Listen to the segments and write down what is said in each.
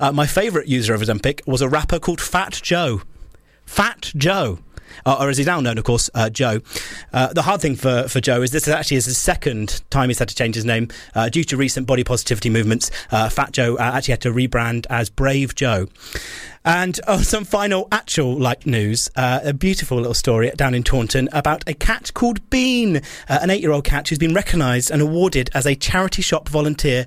My favourite user of Ozempic was a rapper called Fat Joe. Fat Joe. Or as he's now known, of course, Joe. The hard thing for Joe is this actually is his second time he's had to change his name. Due to recent body positivity movements, Fat Joe actually had to rebrand as Brave Joe. And some final actual news, a beautiful little story down in Taunton about a cat called Bean, an 8-year-old cat who's been recognised and awarded as a charity shop volunteer.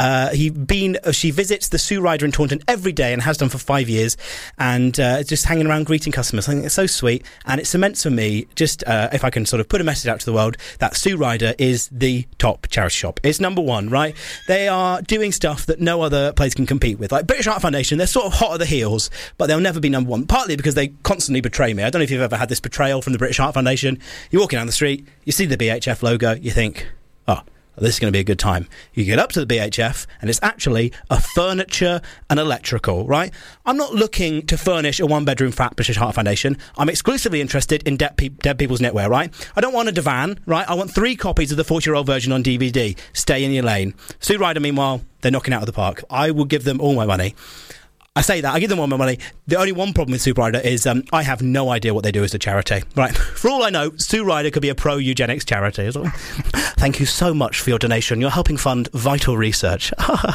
She visits the Sue Rider in Taunton every day and has done for 5 years, and just hanging around greeting customers. I think it's so sweet, and it cements for me, just if I can sort of put a message out to the world, that Sue Rider is the top charity shop. It's number one, right? They are doing stuff that no other place can compete with. Like British Heart Foundation, they're sort of hot at the heels, but they'll never be number one, partly because they constantly betray me. I don't know if you've ever had this betrayal from the British Heart Foundation. You're walking down the street, you see the BHF logo, you think, oh, this is going to be a good time. You get up to the BHF, and it's actually a furniture and electrical, right? I'm not looking to furnish a one-bedroom flat British Heart Foundation. I'm exclusively interested in dead people's knitwear, right? I don't want a divan, right? I want 3 copies of the 40-year-old version on DVD. Stay in your lane. Sue Rider, meanwhile, they're knocking out of the park. I will give them all my money. I say that, I give them all my money. The only one problem with Sue Rider is I have no idea what they do as a charity. Right, for all I know, Sue Rider could be a pro-eugenics charity. Thank you so much for your donation. You're helping fund vital research.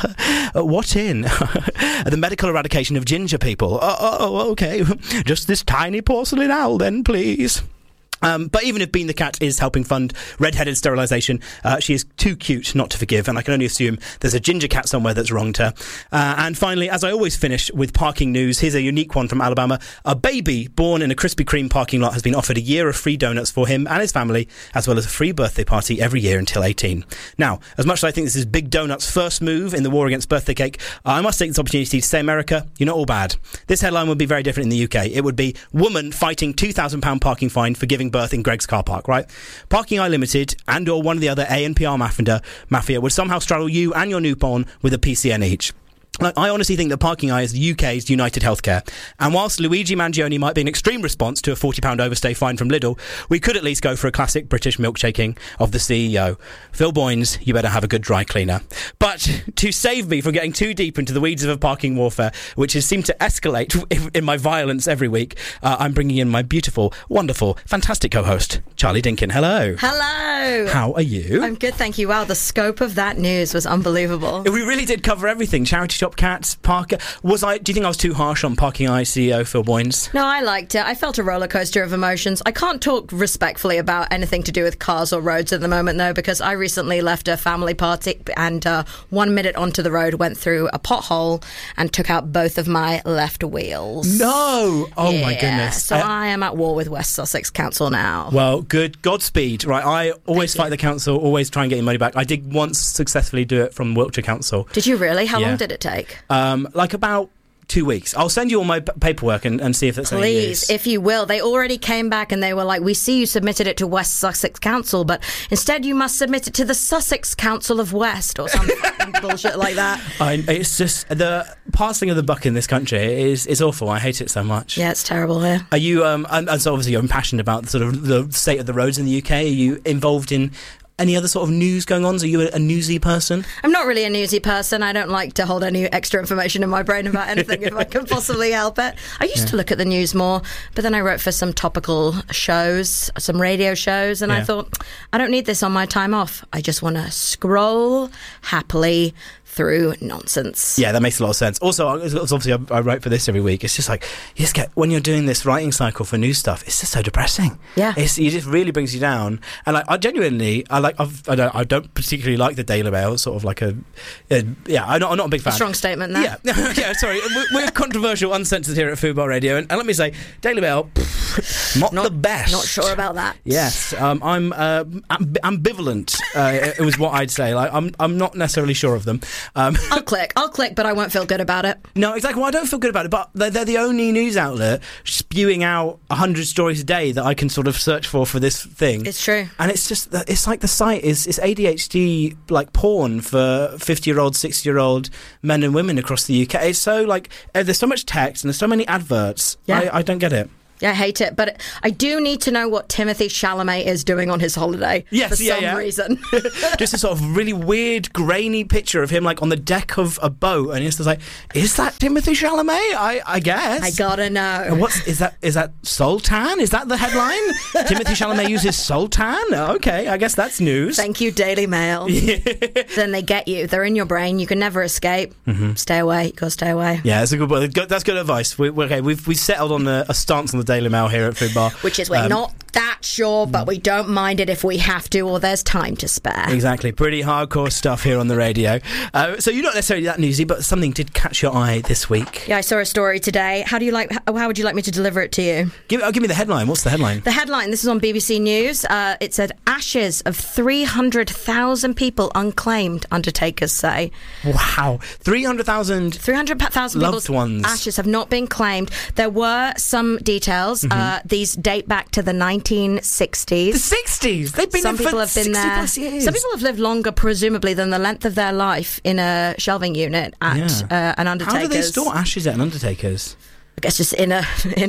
What in? The medical eradication of ginger people. Oh, okay. Just this tiny porcelain owl then, please. But even if Bean the cat is helping fund red-headed sterilisation, she is too cute not to forgive, and I can only assume there's a ginger cat somewhere that's wronged her. And finally, as I always finish with parking news, here's a unique one from Alabama. A baby born in a Krispy Kreme parking lot has been offered a year of free donuts for him and his family, as well as a free birthday party every year until 18. Now, as much as I think this is Big Donut's first move in the war against birthday cake, I must take this opportunity to say, America, you're not all bad. This headline would be very different in the UK. It would be, woman fighting £2,000 parking fine for giving birth in Greg's car park, right? Parking Eye Limited and or one of the other A&PR mafia would somehow straddle you and your newborn with a PCN each. I honestly think that Parking Eye is the UK's United Healthcare. And whilst Luigi Mangione might be an extreme response to a £40 overstay fine from Lidl, we could at least go for a classic British milkshaking of the CEO. Phil Boynes, you better have a good dry cleaner. But to save me from getting too deep into the weeds of a parking warfare, which has seemed to escalate in my violence every week, I'm bringing in my beautiful, wonderful, fantastic co-host, Charlie Dinkin. Hello. Hello. How are you? I'm good, thank you. Wow, the scope of that news was unbelievable. We really did cover everything. Charity shop cats, Parker. Do you think I was too harsh on Parking Eye CEO Phil Boynes? No, I liked it. I felt a roller coaster of emotions. I can't talk respectfully about anything to do with cars or roads at the moment, though, because I recently left a family party and 1 minute onto the road went through a pothole and took out both of my left wheels. No! Oh, yeah. My goodness. So I am at war with West Sussex Council now. Well, good. Godspeed. Right, I always fight the council, always try and get your money back. I did once successfully do it from Wiltshire Council. Did you really? How long did it take? Like about 2 weeks. I'll send you all my paperwork and see if that's any use. Please, if you will. They already came back and they were like, we see you submitted it to West Sussex Council, but instead you must submit it to the Sussex Council of West or some bullshit like that. It's just the passing of the buck in this country is awful. I hate it so much. Yeah, it's terrible here. Are you, and so obviously you're impassioned about sort of the state of the roads in the UK. Are you involved in any other sort of news going on? Are you a newsy person? I'm not really a newsy person. I don't like to hold any extra information in my brain about anything if I can possibly help it. I used to look at the news more, but then I wrote for some topical shows, some radio shows, and I thought, I don't need this on my time off. I just want to scroll happily through nonsense. Yeah, that makes a lot of sense. Also, obviously, I write for this every week. It's just like, you just get, when you're doing this writing cycle for new stuff, it's just so depressing. Yeah. It just really brings you down. And like, I don't particularly like the Daily Mail. It's sort of like I'm not a big fan. A strong statement there. Yeah, yeah, sorry. We're controversial, uncensored here at Football Radio. And let me say, Daily Mail, not the best. Not sure about that. Yes. I'm ambivalent, it was what I'd say. Like, I'm not necessarily sure of them. I'll click, but I won't feel good about it. No, exactly. Well, I don't feel good about it, but they're the only news outlet spewing out 100 stories a day that I can sort of search for this thing. It's true. And it's just, it's like the site is ADHD, like porn for 50-year-old, 60-year-old men and women across the UK. It's so like, there's so much text and there's so many adverts. Yeah. I don't get it. Yeah, I hate it. But I do need to know what Timothée Chalamet is doing on his holiday for some reason. Just a sort of really weird, grainy picture of him like on the deck of a boat, and it's just like, is that Timothée Chalamet? I guess. I gotta know. And is that Sultan? Is that the headline? Timothée Chalamet uses Sultan? Okay, I guess that's news. Thank you, Daily Mail. Then they get you. They're in your brain. You can never escape. Stay away. You gotta stay away. Yeah, that's a good one. That's good advice. We've settled on a stance on the Daily Mail here at Food Bar, which is we're not that sure, but we don't mind it if we have to or there's time to spare. Exactly. Pretty hardcore stuff here on the radio. So you're not necessarily that newsy, but something did catch your eye this week. Yeah, I saw a story today. How would you like me to deliver it to you? Give me the headline. What's the headline? The headline, this is on BBC News. It said, ashes of 300,000 people unclaimed, undertakers say. Wow. 300,000 people's ones. Ashes have not been claimed. There were some details. These date back to the 1960s. The 60s? They've been some there people for have been 60 there. plus years. Some people have lived longer, presumably, than the length of their life in a shelving unit at an undertaker's. How do they store ashes at an undertaker's? I guess just in a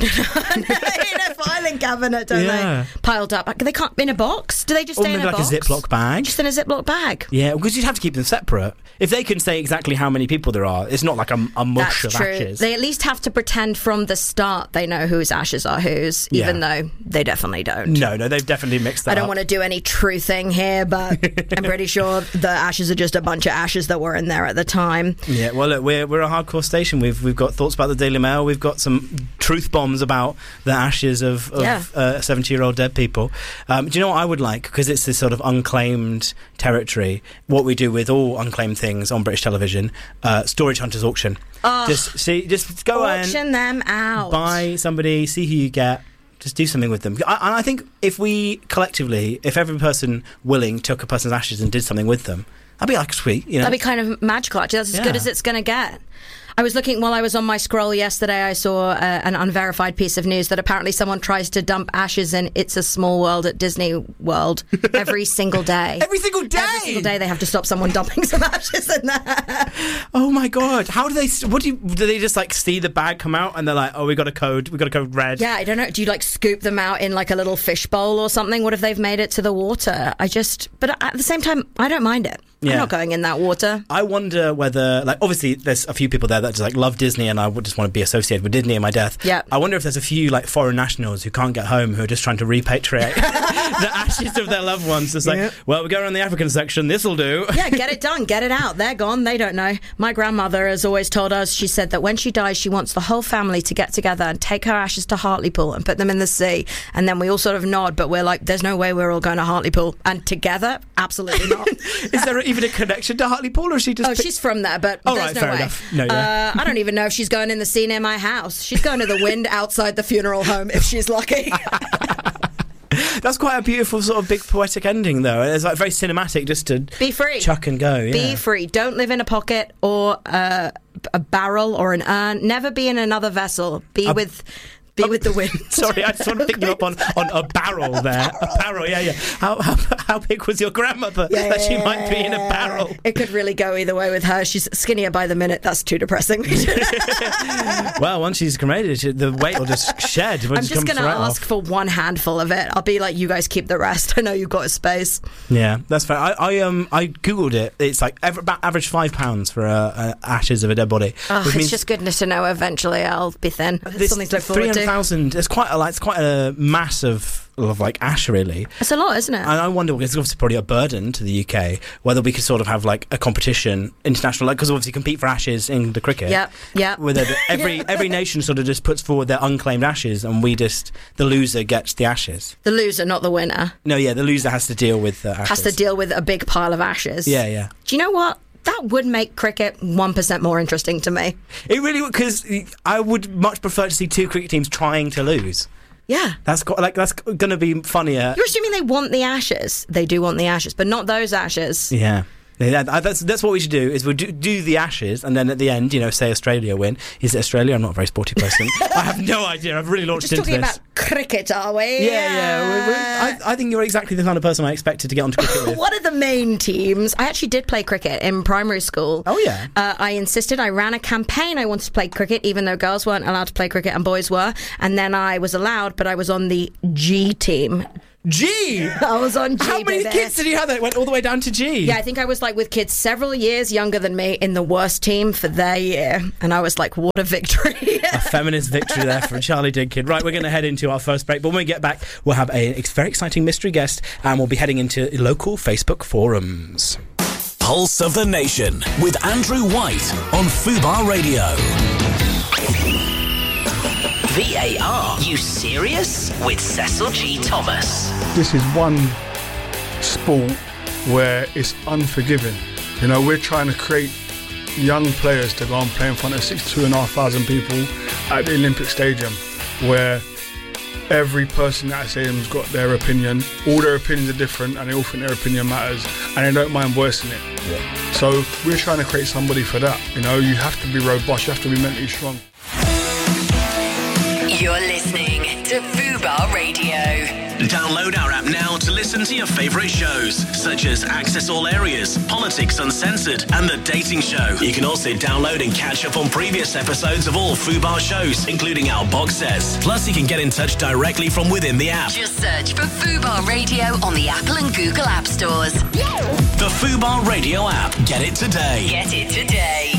filing cabinet, don't they? Piled up. They can't in a box. Do they just stay in a box? Or maybe like a Ziploc bag. Just in a Ziploc bag. Yeah, because you'd have to keep them separate. If they can say exactly how many people there are, it's not like a mush of ashes. They at least have to pretend from the start they know whose ashes are whose, even though they definitely don't. No, they've definitely mixed that up. I don't want to do any truthing here, but I'm pretty sure the ashes are just a bunch of ashes that were in there at the time. Yeah, well, look, we're a hardcore station. We've got thoughts about the Daily Mail. We've got some truth bombs about the ashes of 70-year-old dead people. Do you know what I would like? Because it's this sort of unclaimed territory. What we do with all unclaimed things on British television, Storage Hunters auction. Just go auction them out. Buy somebody, see who you get. Just do something with them. I think if every person willing took a person's ashes and did something with them, that'd be like sweet. That'd be kind of magical. Actually, that's as good as it's going to get. I was looking while I was on my scroll yesterday. I saw an unverified piece of news that apparently someone tries to dump ashes in It's a Small World at Disney World every single day. Every single day. Every single day they have to stop someone dumping some ashes in there. Oh my god! How do they? Do they just like see the bag come out and they're like, oh, we got a code red? Yeah, I don't know. Do you like scoop them out in like a little fish bowl or something? What if they've made it to the water? But at the same time, I don't mind it. Yeah. I'm not going in that water. I wonder whether, like, obviously there's a few people there that just like love Disney and I would just want to be associated with Disney in my death. Yeah. I wonder if there's a few like foreign nationals who can't get home who are just trying to repatriate the ashes of their loved ones. It's like, well, we're going on the African section, this'll do. Yeah, get it done, get it out. They're gone, they don't know. My grandmother has always told us, she said that when she dies, she wants the whole family to get together and take her ashes to Hartlepool and put them in the sea. And then we all sort of nod, but we're like, there's no way we're all going to Hartlepool. And together, absolutely not. Is there even a connection to Hartlepool, or is she just... Oh, she's from there, but there's no way. Enough. No, yeah. I don't even know if she's going in the sea near my house. She's going to the wind outside the funeral home if she's lucky. That's quite a beautiful sort of big poetic ending, though. It's like very cinematic, just to be free, chuck and go. Yeah. Be free. Don't live in a pocket or a barrel or an urn. Never be in another vessel. Be with the wind. Sorry, I just want to pick you up on a barrel there. A barrel, yeah. How big was your grandmother that she might be in a barrel? It could really go either way with her. She's skinnier by the minute. That's too depressing. Well, once she's cremated, the weight will just shed. I'm just going to ask for one handful of it. I'll be like, you guys keep the rest. I know you've got a space. Yeah, that's fair. I googled it. It's like about average £5 for ashes of a dead body. Oh, it's just goodness to know. Eventually, I'll be thin. There's something to look forward to. It's quite a mass of like ash, really. It's a lot, isn't it? And I wonder, it's obviously probably a burden to the UK, whether we could sort of have like a competition, international, like, because obviously compete for ashes in the cricket. Yeah. Where every nation sort of just puts forward their unclaimed ashes, and the loser gets the ashes. The loser, not the winner. No, yeah, the loser has to deal with the ashes. Has to deal with a big pile of ashes. Yeah. Do you know what? That would make cricket 1% more interesting to me. It really would, because I would much prefer to see two cricket teams trying to lose. Yeah. That's going to be funnier. You're assuming they want the ashes. They do want the ashes, but not those ashes. Yeah. Yeah, that's what we should do. Is we'll do the Ashes, and then at the end, say Australia win. Is it Australia? I'm not a very sporty person. I have no idea. I've really launched into this. Just talking about cricket, are we? Yeah. I think you're exactly the kind of person I expected to get onto cricket with. What are the main teams? I actually did play cricket in primary school. Oh yeah. I insisted. I ran a campaign. I wanted to play cricket, even though girls weren't allowed to play cricket and boys were. And then I was allowed, but I was on the G team. G? I was on G. How many kids did you have that went all the way down to G? Yeah, I think I was with kids several years younger than me in the worst team for their year. And I was like, what a victory. A feminist victory there from Charlie Dinkin. Right, we're going to head into our first break. But when we get back, we'll have a very exciting mystery guest. And we'll be heading into local Facebook forums. Pulse of the Nation with Andrew White on Fubar Radio. VAR, you serious? With Cecil G. Thomas. This is one sport where it's unforgiving. We're trying to create young players to go and play in front of 2,500 people at the Olympic Stadium, where every person at that stadium's got their opinion. All their opinions are different, and they all think their opinion matters, and they don't mind voicing it. Yeah. So we're trying to create somebody for that. You have to be robust, you have to be mentally strong. You're listening to Fubar Radio. Download our app now to listen to your favourite shows, such as Access All Areas, Politics Uncensored, and The Dating Show. You can also download and catch up on previous episodes of all Fubar shows, including our box sets. Plus, you can get in touch directly from within the app. Just search for Fubar Radio on the Apple and Google App Stores. The Fubar Radio app. Get it today. Get it today.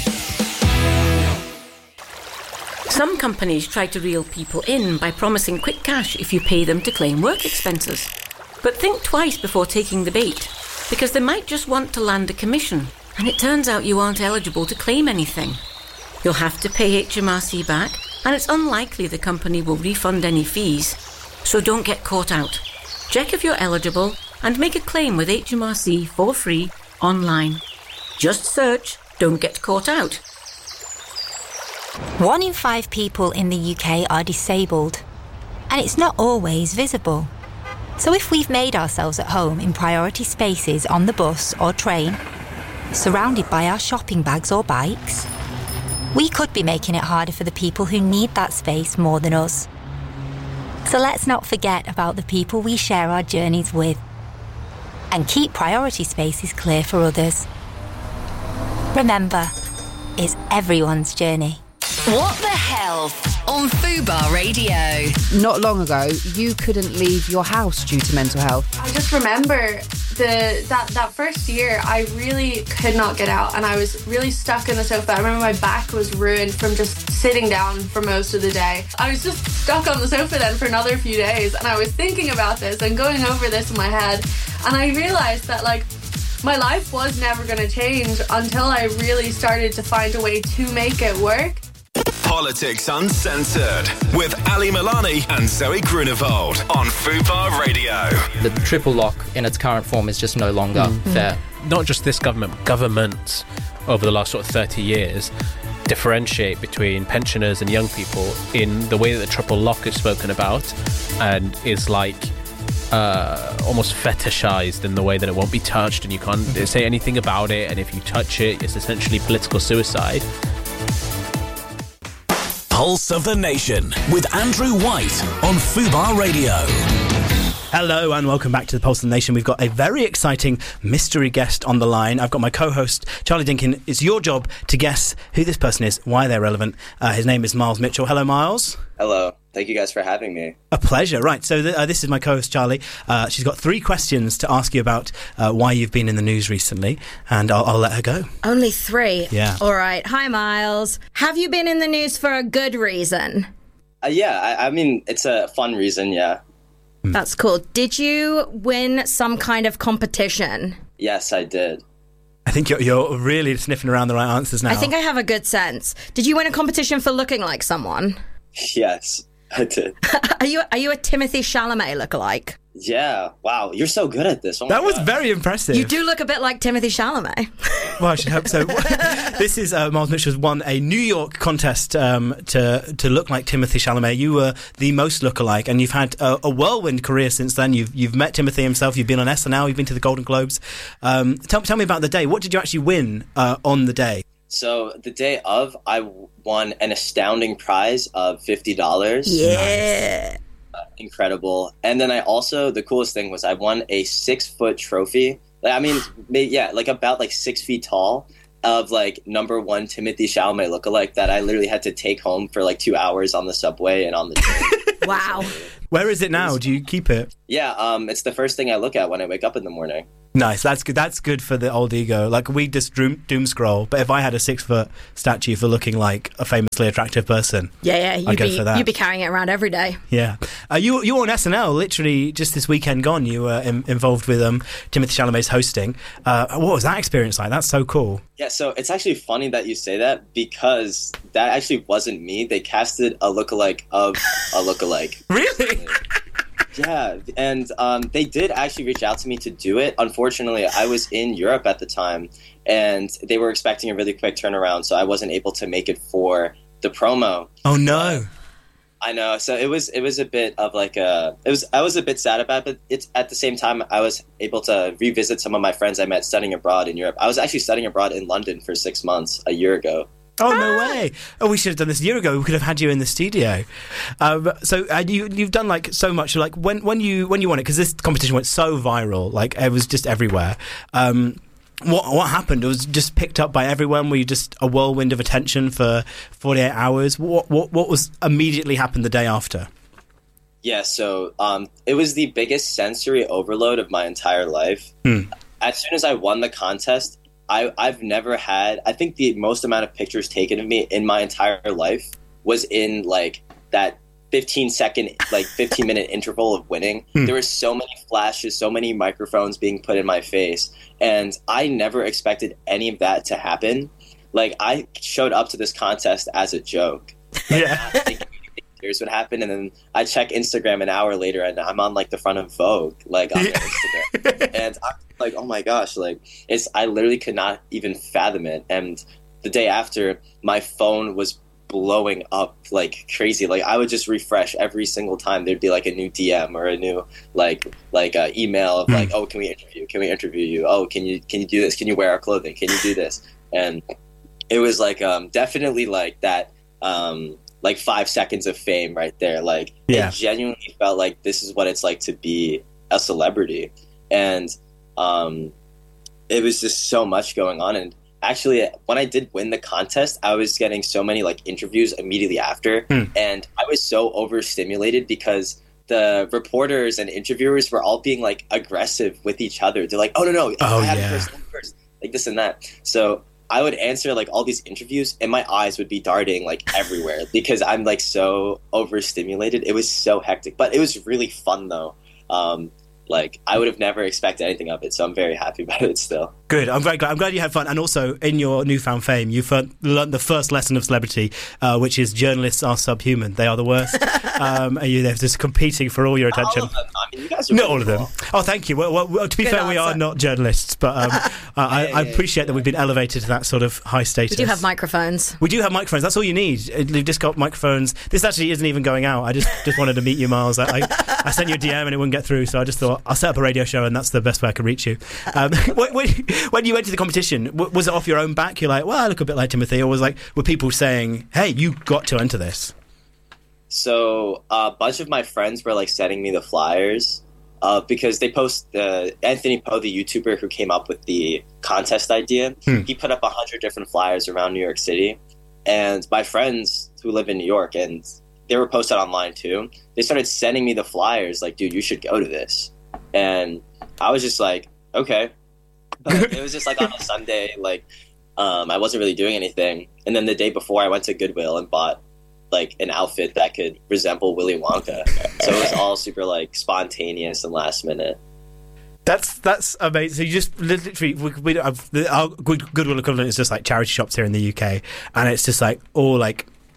Some companies try to reel people in by promising quick cash if you pay them to claim work expenses. But think twice before taking the bait, because they might just want to land a commission, and it turns out you aren't eligible to claim anything. You'll have to pay HMRC back, and it's unlikely the company will refund any fees. So don't get caught out. Check if you're eligible and make a claim with HMRC for free online. Just search "Don't Get Caught Out." 1 in 5 people in the UK are disabled, and it's not always visible. So if we've made ourselves at home in priority spaces on the bus or train, surrounded by our shopping bags or bikes, we could be making it harder for the people who need that space more than us. So let's not forget about the people we share our journeys with, and keep priority spaces clear for others. Remember, it's everyone's journey. What the hell on Fubar Radio. Not long ago, you couldn't leave your house due to mental health. I just remember that first year, I really could not get out, and I was really stuck in the sofa. I remember my back was ruined from just sitting down for most of the day. I was just stuck on the sofa then for another few days, and I was thinking about this and going over this in my head, and I realised that my life was never going to change until I really started to find a way to make it work. Politics Uncensored with Ali Milani and Zoe Grunewald on Fubar Radio. The triple lock in its current form is just no longer fair. Not just this government, but governments over the last 30 years differentiate between pensioners and young people in the way that the triple lock is spoken about, and is almost fetishized in the way that it won't be touched and you can't say anything about it, and if you touch it, it's essentially political suicide. Pulse of the Nation with Andrew White on Fubar Radio. Hello and welcome back to the Pulse of the Nation. We've got a very exciting mystery guest on the line. I've got my co-host, Charlie Dinkin. It's your job to guess who this person is, why they're relevant. His name is Miles Mitchell. Hello, Miles. Hello. Thank you guys for having me. A pleasure. Right, so this is my co-host, Charlie. She's got 3 questions to ask you about why you've been in the news recently, and I'll let her go. Only 3? Yeah. All right. Hi, Miles. Have you been in the news for a good reason? Yeah, I mean, it's a fun reason, yeah. That's cool. Did you win some kind of competition? Yes, I did. I think you're really sniffing around the right answers now. I think I have a good sense. Did you win a competition for looking like someone? Yes, I did. Are you a Timothy Chalamet lookalike? Yeah. Wow. You're so good at this. Oh my That was God. very impressive. You do look a bit like Timothy Chalamet. Well, I should hope so. This is Miles Mitchell's won a New York contest to look like Timothy Chalamet. You were the most lookalike, and you've had a whirlwind career since then. You've met Timothy himself. You've been on SNL. You've been to the Golden Globes. Tell me about the day. What did you actually win on the day? So the day of, I won an astounding prize of $50. Yeah. Incredible. And then I also, the coolest thing was I won a 6-foot trophy. About 6 feet tall of #1 Timothy Chalamet lookalike that I literally had to take home for 2 hours on the subway and on the train. Wow. Where is it now? Do you keep it? Yeah, it's the first thing I look at when I wake up in the morning. Nice. That's good. That's good for the old ego. We just doom scroll, but if I had a 6-foot statue for looking like a famously attractive person, I'd go for that. You'd be carrying it around every day. Yeah. You were on SNL literally just this weekend gone. You were involved with Timothy Chalamet's hosting. What was that experience like? That's so cool. Yeah, so it's actually funny that you say that because that actually wasn't me. They casted a lookalike of a lookalike. Really? Yeah, and they did actually reach out to me to do it. Unfortunately, I was in Europe at the time, and they were expecting a really quick turnaround, so I wasn't able to make it for the promo. Oh no! I know. So it was a bit of I was a bit sad about it, but it's at the same time I was able to revisit some of my friends I met studying abroad in Europe. I was actually studying abroad in London for 6 months a year ago. Oh, no way. Oh, we should have done this a year ago. We could have had you in the studio. So you've done so much. When you won it, because this competition went so viral, it was just everywhere. What happened? It was just picked up by everyone. Were you just a whirlwind of attention for 48 hours? What was immediately happened the day after? Yeah, so it was the biggest sensory overload of my entire life. As soon as I won the contest, I've never had, I think the most amount of pictures taken of me in my entire life was in that 15-minute interval of winning. There were so many flashes, so many microphones being put in my face, and I never expected any of that to happen. I showed up to this contest as a joke. Yeah. Here's what happened, and then I check Instagram an hour later, and I'm on the front of Vogue, on Instagram, and I'm like, oh my gosh, I literally could not even fathom it. And the day after, my phone was blowing up like crazy. I would just refresh every single time. There'd be a new DM or a new email of oh, can we interview you? Oh, can you do this? Can you wear our clothing? Can you do this? And it was definitely that. 5 seconds of fame right there. It genuinely felt like this is what it's like to be a celebrity. And it was just so much going on. And actually, when I did win the contest, I was getting so many interviews immediately after. And I was so overstimulated because the reporters and interviewers were all being aggressive with each other. They're like, oh, no, I have first, this and that. So I would answer all these interviews and my eyes would be darting everywhere because I'm so overstimulated. It was so hectic, but it was really fun though. I would have never expected anything of it, so I'm very happy about it still. Good. I'm very glad. I'm glad you had fun. And also, in your newfound fame, you've learned the first lesson of celebrity, which is journalists are subhuman. They are the worst. They're just competing for all your attention. Not all of them. I mean, you guys are not all of them. Oh, thank you. Well, to be fair, we are not journalists, but I appreciate that we've been elevated to that sort of high status. We do have microphones. That's all you need. You've just got microphones. This actually isn't even going out. I just wanted to meet you, Miles. I sent you a DM and it wouldn't get through, so I just thought I'll set up a radio show and that's the best way I can reach you. When you went to the competition, was it off your own back? You're like, well, I look a bit like Timothy, or were people saying, hey, you got to enter this? So a bunch of my friends were sending me the flyers because they post Anthony Poe, the YouTuber who came up with the contest idea. He put up 100 different flyers around New York City, and my friends who live in New York, and they were posted online too, they started sending me the flyers dude, you should go to this. And I was just okay. But it was just on a Sunday, I wasn't really doing anything. And then the day before I went to Goodwill and bought an outfit that could resemble Willy Wonka. So it was all super spontaneous and last minute. That's amazing. So you just literally, we don't have our Goodwill equivalent is just charity shops here in the UK, and it's just all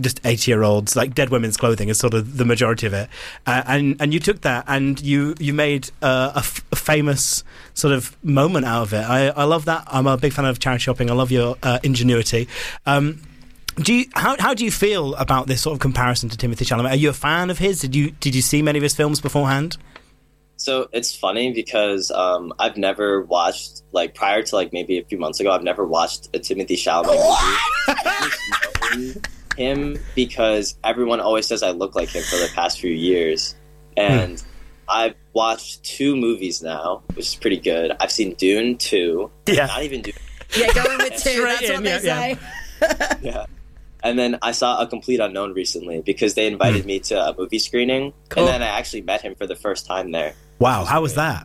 just 80-year-olds, like dead women's clothing is sort of the majority of it. And you took that and you made a famous sort of moment out of it. I love that. I'm a big fan of charity shopping. I love your ingenuity. How do you feel about this sort of comparison to Timothée Chalamet? Are you a fan of his? Did you see many of his films beforehand? So it's funny because I've never watched, like, prior to like maybe a few months ago, I've never watched a Timothée Chalamet movie. Him because everyone always says I look like him for the past few years, and I've watched 2 movies now, which is pretty good. I've seen Dune 2. Yeah. Not even Dune. Yeah, going with 2. That's what they say. Yeah. And then I saw A Complete Unknown recently because they invited me to a movie screening, and then I actually met him for the first time there. Wow, how was that?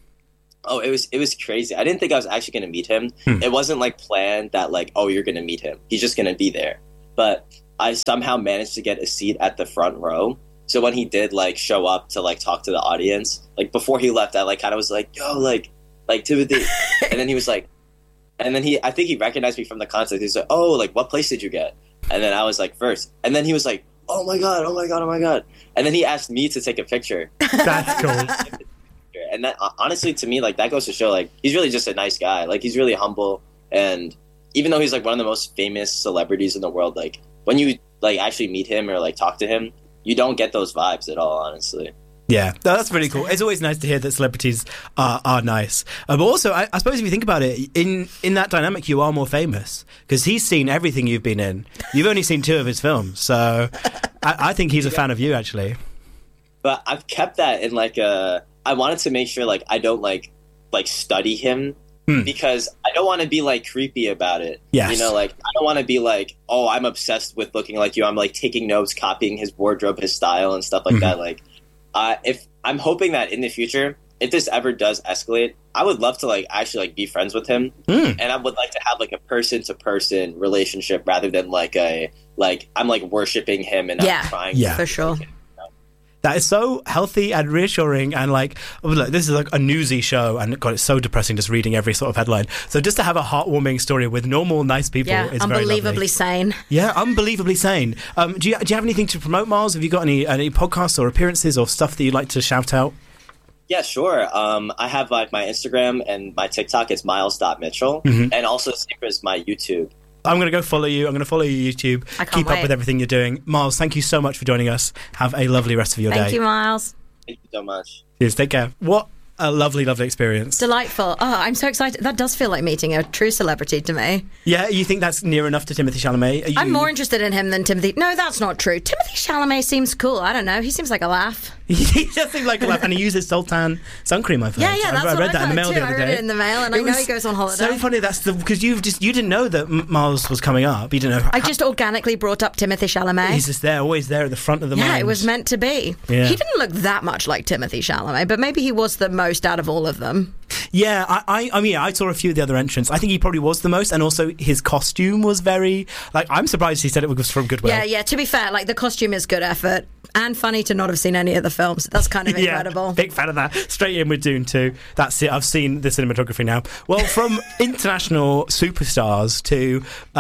Oh, it was crazy. I didn't think I was actually going to meet him. It wasn't like planned that like, oh, you're going to meet him. He's just going to be there. But I somehow managed to get a seat at the front row. So when he did like show up to like talk to the audience, like before he left, I like kind of was like, yo, like Timothy. And then he was like, and then I think he recognized me from the concert. He's like, oh, like what place did you get? And then I was like, first. And then he was like, oh my God. And then he asked me to take a picture. That's cool. And that, honestly, to me, like that goes to show, like he's really just a nice guy. Like he's really humble, and even though he's like one of the most famous celebrities in the world, like when you like actually meet him or like talk to him, you don't get those vibes at all, honestly. Yeah, that's really cool. It's always nice to hear that celebrities are nice. But also, I suppose if you think about it, in that dynamic, you are more famous because he's seen everything you've been in. You've only seen 2 of his films, so I think he's a fan of you, actually. But I've kept that in like I wanted to make sure like I don't like study him because I don't want to be like creepy about it. Yes. You know, like I don't want to be like, oh, I'm obsessed with looking like you. I'm like taking notes, copying his wardrobe, his style, and stuff like that. Like, if I'm hoping that in the future, if this ever does escalate, I would love to like actually like be friends with him, and I would like to have like a person to person relationship rather than like I'm like worshiping him and I'm trying. Yeah, for sure. That is so healthy and reassuring, and like, look, this is like a newsy show, and God, it's so depressing just reading every sort of headline. So just to have a heartwarming story with normal, nice people is very lovely. Unbelievably sane. Yeah, unbelievably sane. Do you have anything to promote, Miles? Have you got any podcasts or appearances or stuff that you'd like to shout out? Yeah, sure. I have like my Instagram and my TikTok. It's miles.mitchell, and also same as my YouTube. I'm going to go follow you. I'm going to follow your YouTube. Keep up with everything you're doing. Miles, thank you so much for joining us. Have a lovely rest of your day. Thank you, Miles. Thank you so much. Cheers. Take care. What a lovely, lovely experience. Delightful. Oh, I'm so excited. That does feel like meeting a true celebrity to me. Yeah, you think that's near enough to Timothée Chalamet? I'm more interested in him than Timothy. No, that's not true. Timothée Chalamet seems cool. I don't know. He seems like a laugh. He does seem like a laugh, and he uses Sultan sun cream. I've heard. Yeah, that's I read that in the mail the other day. I read it in the mail, and I know he goes on holiday. So funny. That's because you didn't know that Miles was coming up. You didn't know. I just organically brought up Timothée Chalamet. He's just there, always there at the front of the mind. Yeah, it was meant to be. Yeah. He didn't look that much like Timothée Chalamet, but maybe he was the most out of all of them. Yeah, I mean, I saw a few of the other entrants. I think he probably was the most, and also his costume was very like. I'm surprised he said it was from Goodwill. Yeah. To be fair, like the costume is good effort and funny to not have seen any of the films. That's kind of incredible. Big fan of that. Straight in with Dune 2. That's it. I've seen the cinematography now. Well, from international superstars to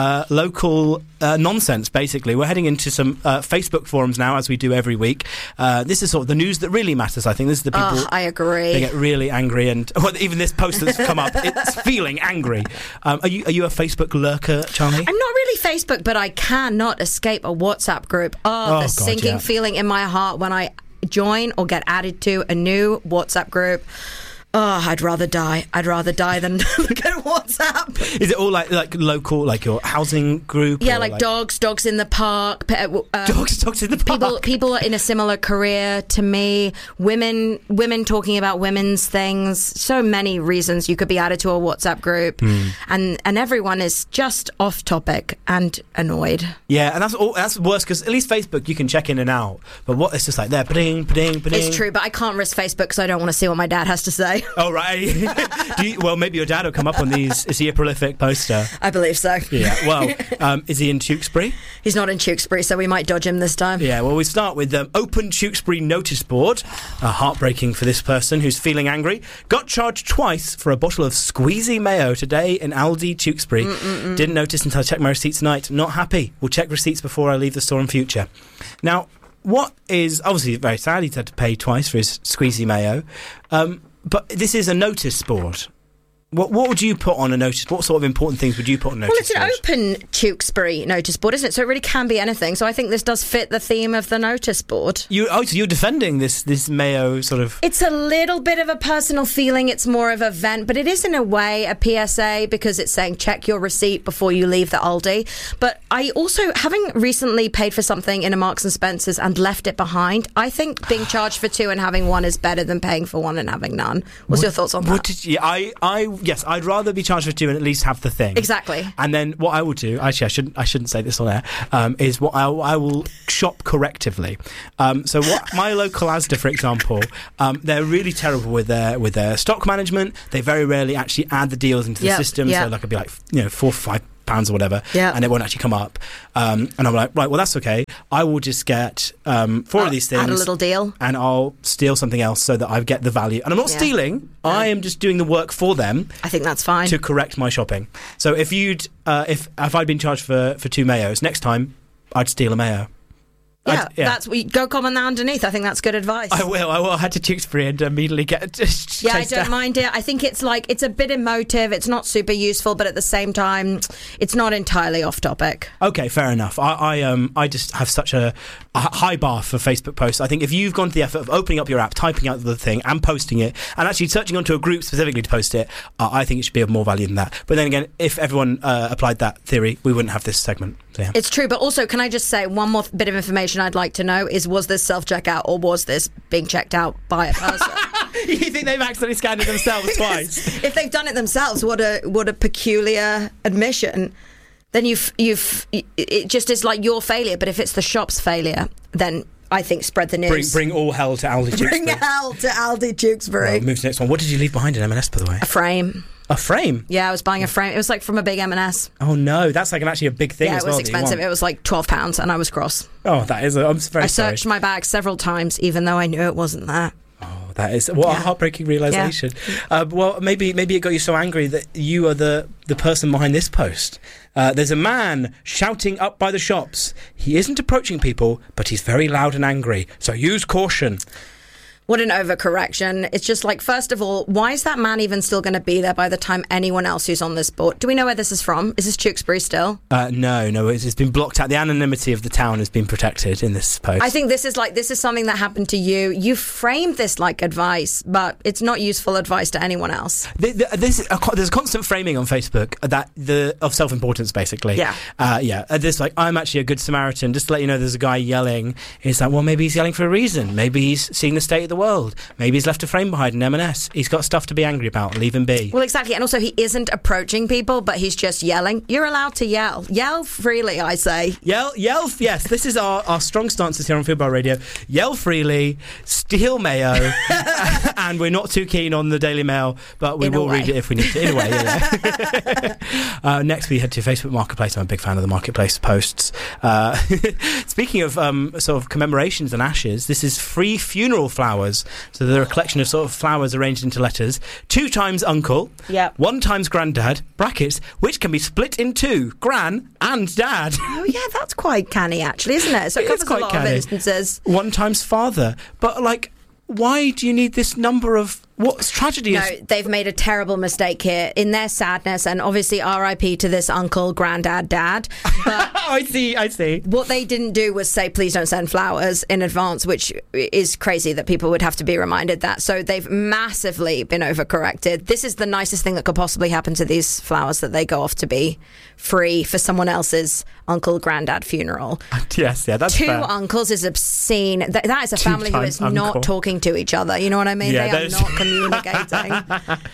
local nonsense, basically. We're heading into some Facebook forums now, as we do every week. This is sort of the news that really matters, I think. This is the people... Oh, I agree. They get really angry, and even this post that's come up, it's feeling angry. Are you a Facebook lurker, Charlie? I'm not really Facebook, but I cannot escape a WhatsApp group. The sinking feeling in my heart when I join or get added to a new WhatsApp group. Oh, I'd rather die. I'd rather die than look at WhatsApp. Is it all like local, like your housing group? Yeah, like dogs in the park. Dogs in the park. People in a similar career to me. Women talking about women's things. So many reasons you could be added to a WhatsApp group, and everyone is just off topic and annoyed. Yeah, and that's worse because at least Facebook you can check in and out. But it's just like there, ba-ding, ba-ding, ba-ding. It's true, but I can't risk Facebook because I don't want to see what my dad has to say. Oh, right. Well, maybe your dad will come up on these. Is he a prolific poster? I believe so. Yeah. Well, is he in Tewkesbury? He's not in Tewkesbury, so we might dodge him this time. Yeah, well, we start with Open Tewkesbury notice board. Heartbreaking for this person who's feeling angry. Got charged twice for a bottle of squeezy mayo today in Aldi Tewkesbury. Didn't notice until I checked my receipts tonight. Not happy. Will check receipts before I leave the store in future. Now, what is obviously very sad, he's had to pay twice for his squeezy mayo. But this is a notice board. What would you put on a notice? What sort of important things would you put on a notice board? Well, it's an open Tewkesbury notice board, isn't it? So it really can be anything. So I think this does fit the theme of the notice board. So you're defending this mayo sort of... It's a little bit of a personal feeling. It's more of a vent, but it is in a way a PSA because it's saying check your receipt before you leave the Aldi. But I also, having recently paid for something in a Marks and Spencer's and left it behind, I think being charged for two and having one is better than paying for one and having none. What's your thoughts on that? Yes, I'd rather be charged for two and at least have the thing. Exactly. And then what I will do, actually, I shouldn't say this on air, is what I will shop correctively. So what my local Asda, for example, they're really terrible with their stock management. They very rarely actually add the deals into the system. So like it'd be like £4 or £5 or whatever, and it won't actually come up. And I'm like, right, well that's okay. I will just get 4 of these things, add a little deal, and I'll steal something else so that I get the value. And I'm not stealing. No. I am just doing the work for them. I think that's fine to correct my shopping. So if if I'd been charged for 2 mayos, next time I'd steal a mayo. Yeah, that's we go comment that underneath. I think that's good advice. I will. I had to Tewkesbury and immediately get. I don't mind it. I think it's a bit emotive. It's not super useful, but at the same time, it's not entirely off topic. Okay, fair enough. I just have such a high bar for Facebook posts. I think if you've gone to the effort of opening up your app, typing out the thing, and posting it, and actually searching onto a group specifically to post it, I think it should be of more value than that. But then again, if everyone applied that theory, we wouldn't have this segment. So, yeah. It's true, but also, can I just say one more bit of information I'd like to know is, was this self-checkout or was this being checked out by a person? You think they've accidentally scanned it themselves twice? If they've done it themselves, what a peculiar admission. Then it just is like your failure, but if it's the shop's failure, then I think spread the news. Bring all hell to Aldi Tewkesbury. Bring hell to Aldi Tewkesbury. Well, move to the next one. What did you leave behind in M&S, by the way? A frame. A frame? Yeah, I was buying a frame. It was like from a big M&S. Oh no, that's like actually a big thing as well. Yeah, it was expensive. It was like £12 and I was cross. Oh, that is... I'm very sorry. I searched my bag several times even though I knew it wasn't there. Oh, that is... What a heartbreaking realisation. Yeah. Well, maybe it got you so angry that you are the person behind this post. There's a man shouting up by the shops. He isn't approaching people, but he's very loud and angry. So use caution. What an overcorrection. It's just like, first of all, why is that man even still going to be there by the time anyone else who's on this board? Do we know where this is from? Is this Tewkesbury still? No, it's been blocked out. The anonymity of the town has been protected in this post. I think this is something that happened to you. You framed this like advice, but it's not useful advice to anyone else. There's a constant framing on Facebook of self-importance, basically. Yeah. This like, I'm actually a good Samaritan. Just to let you know, there's a guy yelling. It's like, well, maybe he's yelling for a reason. Maybe he's seeing the state of the world. Maybe he's left a frame behind in M&S. He's got stuff to be angry about. Leave him be. Well, exactly. And also, he isn't approaching people, but he's just yelling. You're allowed to yell. Yell freely, I say. Yell. Yes, this is our strong stances here on Food Bar Radio. Yell freely, steal mayo, and we're not too keen on the Daily Mail, but we will read it if we need to. In a way, yeah. Next, we head to Facebook Marketplace. I'm a big fan of the Marketplace posts. Speaking of sort of commemorations and ashes, this is free funeral flowers. So they're a collection of sort of flowers arranged into letters. 2 times uncle, 1 times granddad, brackets, which can be split in 2, gran and dad. Oh yeah, that's quite canny actually, isn't it? So it covers quite a lot of instances. 1 times father. But like, why do you need this number of... What's tragedy is... No, they've made a terrible mistake here in their sadness, and obviously RIP to this uncle, granddad, dad. But I see. What they didn't do was say, please don't send flowers in advance, which is crazy that people would have to be reminded that. So they've massively been overcorrected. This is the nicest thing that could possibly happen to these flowers, that they go off to be free for someone else's uncle, granddad funeral. Yes, that's 2 fair. uncles is obscene. That is a family who is not talking to each other. You know what I mean? Yeah, they are not communicating.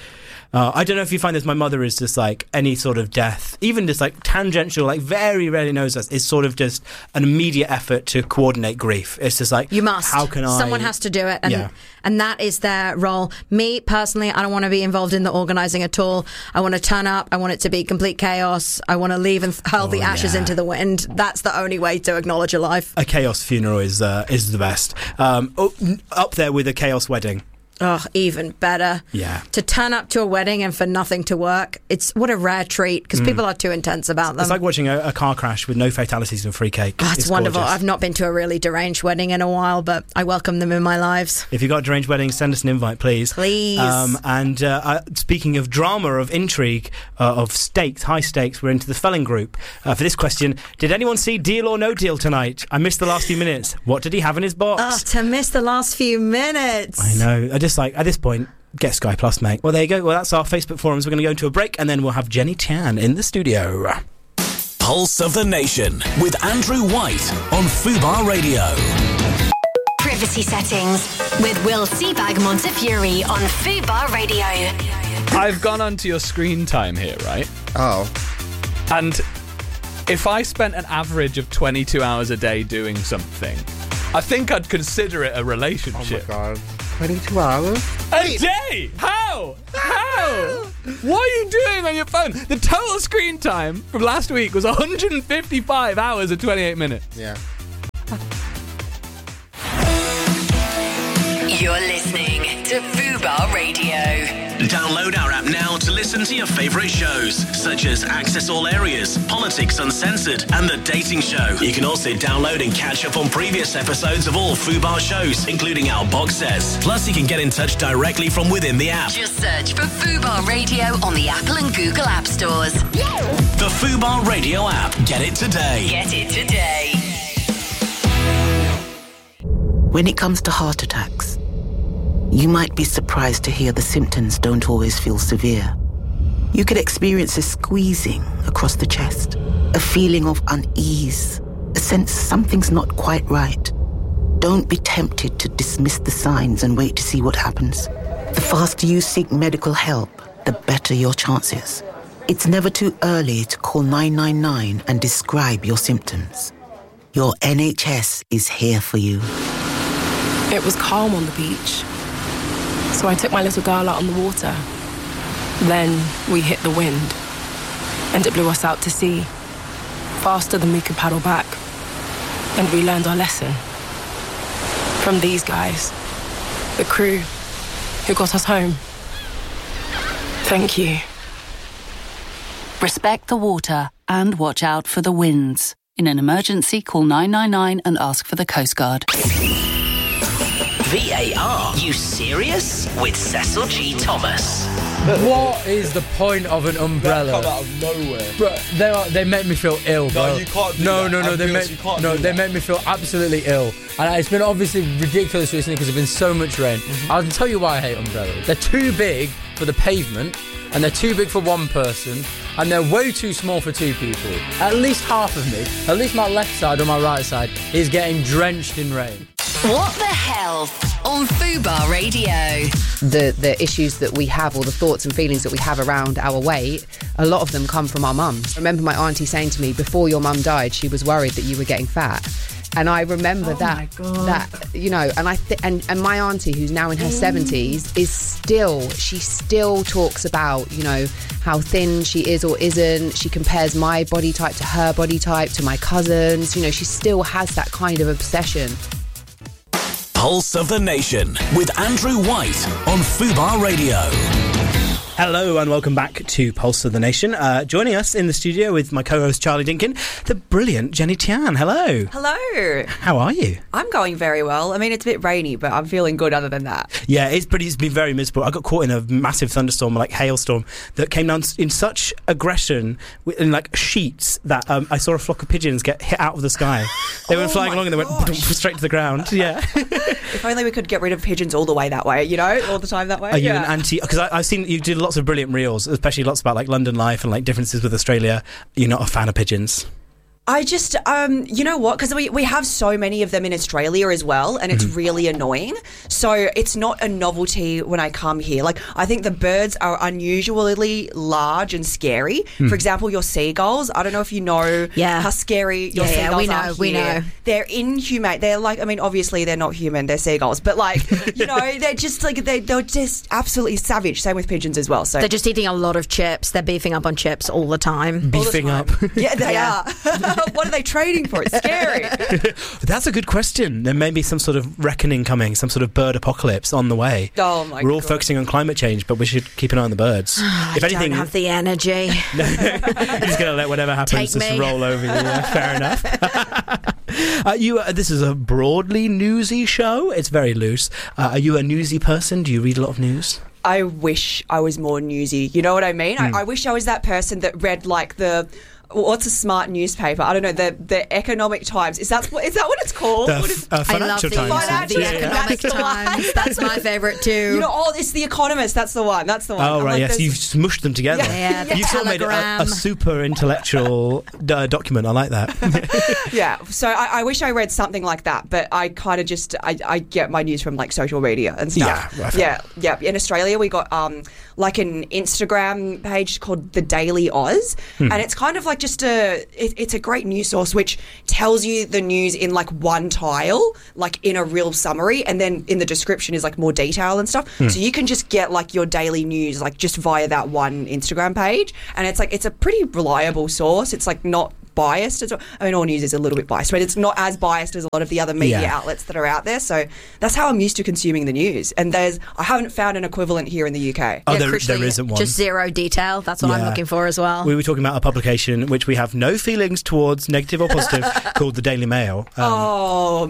I don't know if you find this. My mother is just like any sort of death, even just like tangential, like very rarely knows us. It's sort of just an immediate effort to coordinate grief. It's just like, you must. How can I? Someone has to do it, and that is their role. Me personally, I don't want to be involved in the organising at all. I want to turn up. I want it to be complete chaos. I want to leave and hurl the ashes into the wind. That's the only way to acknowledge a life. A chaos funeral is the best. Up there with a chaos wedding. Oh, even better. Yeah. To turn up to a wedding and for nothing to work, it's what a rare treat, because people are too intense about them. It's like watching a car crash with no fatalities and free cake. Oh, it's wonderful. Gorgeous. I've not been to a really deranged wedding in a while, but I welcome them in my lives. If you've got a deranged wedding, send us an invite, please. Please. And speaking of drama, of intrigue, of stakes, high stakes, we're into the Felling group. For this question, did anyone see Deal or No Deal tonight? I missed the last few minutes. What did he have in his box? Oh, to miss the last few minutes. I know. I just like, at this point, get Sky Plus, mate. Well, there you go. Well, that's our Facebook forums. We're going to go into a break, and then we'll have Jenny Tian in the studio. Pulse of the Nation with Andrew White on Fubar Radio. Privacy settings with Will Seabag Montefiore on Fubar Radio. I've gone onto your screen time here, right? Oh. And if I spent an average of 22 hours a day doing something, I think I'd consider it a relationship. Oh my God. 22 hours? A day? How? What are you doing on your phone? The total screen time from last week was 155 hours and 28 minutes. Yeah. You're listening to Fubar Radio. Download our app now to listen to your favourite shows, such as Access All Areas, Politics Uncensored, and The Dating Show. You can also download and catch up on previous episodes of all Fubar shows, including our box sets. Plus, you can get in touch directly from within the app. Just search for Fubar Radio on the Apple and Google App Stores. The Fubar Radio app. Get it today. Get it today. When it comes to heart attacks, you might be surprised to hear the symptoms don't always feel severe. You could experience a squeezing across the chest, a feeling of unease, a sense something's not quite right. Don't be tempted to dismiss the signs and wait to see what happens. The faster you seek medical help, the better your chances. It's never too early to call 999 and describe your symptoms. Your NHS is here for you. It was calm on the beach, so I took my little girl out on the water. Then we hit the wind, and it blew us out to sea, faster than we could paddle back. And we learned our lesson from these guys, the crew who got us home. Thank you. Respect the water and watch out for the winds. In an emergency, call 999 and ask for the Coast Guard. VAR? You serious? With Cecil G. Thomas. What is the point of an umbrella? Come out of nowhere. Bro, they make me feel ill, bro. No, you can't do no, that. No, they make me feel absolutely ill. And it's been obviously ridiculous recently because there's been so much rain. I'll tell you why I hate umbrellas. They're too big for the pavement, and they're too big for one person, and they're way too small for two people. At least half of me, at least my left side or my right side, is getting drenched in rain. What the hell on Fubar Radio? The issues that we have, or the thoughts and feelings that we have around our weight, a lot of them come from our mums. I remember my auntie saying to me, before your mum died, she was worried that you were getting fat. And I remember that you know, and and my auntie, who's now in her 70s, she still talks about, you know, how thin she is or isn't. She compares my body type to her body type, to my cousins. You know, she still has that kind of obsession. Pulse of the Nation with Andrew White on Fubar Radio. Hello and welcome back to Pulse of the Nation. Joining us in the studio with my co-host Charlie Dinkin, the brilliant Jenny Tian. Hello. Hello. How are you? I'm going very well. I mean, it's a bit rainy, but I'm feeling good other than that. Yeah, it's been very miserable. I got caught in a massive thunderstorm, like hailstorm, that came down in such aggression, in like sheets, that I saw a flock of pigeons get hit out of the sky. They went flying along and they went straight to the ground. Yeah. If only we could get rid of pigeons all the way that way, you know, all the time that way. Are you an anti? Because I've seen you do lots of brilliant reels, especially lots about like London life and like differences with Australia. You're not a fan of pigeons? I just, you know what? Because we have so many of them in Australia as well, and it's really annoying. So it's not a novelty when I come here. Like, I think the birds are unusually large and scary. For example, your seagulls. I don't know if you know how scary your seagulls are. We know. They're inhumane. They're like, I mean, obviously they're not human. They're seagulls, but like, you know, they're just like they're just absolutely savage. Same with pigeons as well. So they're just eating a lot of chips. They're beefing up on chips all the time. Beefing up. Yeah, they are. What are they trading for? It's scary. That's a good question. There may be some sort of reckoning coming, some sort of bird apocalypse on the way. Oh my God. We're all focusing on climate change, but we should keep an eye on the birds. If anything, I don't have the energy. You're just going to let whatever happens just roll over you. Yeah, fair enough. This is a broadly newsy show. It's very loose. Are you a newsy person? Do you read a lot of news? I wish I was more newsy. You know what I mean? I wish I was that person that read like what's a smart newspaper? I don't know, the Economic Times. Is that what it's called? Financial Times. The Economic Times. That's my favourite too. You know, it's The Economist. That's the one. Oh, right, yes. You've smushed them together. Yeah, You've sort of made a super intellectual document. I like that. Yeah, so I wish I read something like that, but I kind of just, I get my news from like social media and stuff. Yeah, right. Yeah. In Australia, we got like an Instagram page called The Daily Oz, and it's kind of like just it's a great news source which tells you the news in like one tile, like in a real summary, and then in the description is like more detail and stuff. So you can just get like your daily news like just via that one Instagram page, and it's like it's a pretty reliable source. It's like not biased as well. I mean, all news is a little bit biased, but it's not as biased as a lot of the other media outlets that are out there. So that's how I'm used to consuming the news. And I haven't found an equivalent here in the UK. Oh, there isn't one. Just zero detail. That's what I'm looking for as well. We were talking about a publication which we have no feelings towards, negative or positive, called the Daily Mail. You know of